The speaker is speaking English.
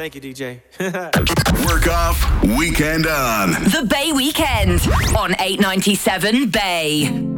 Thank you, DJ. Work off, weekend on. The Bay Weekend on 897 Bay.